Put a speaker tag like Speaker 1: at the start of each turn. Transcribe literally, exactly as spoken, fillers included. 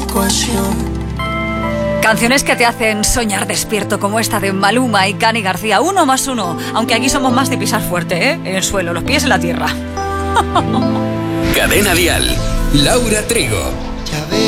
Speaker 1: ecuación.
Speaker 2: Canciones que te hacen soñar despierto, como esta de Maluma y Cani García. Uno más uno, aunque aquí somos más de pisar fuerte, ¿eh? En el suelo, los pies en la tierra.
Speaker 3: Cadena Dial, Laura Trigo.
Speaker 1: Ya ves.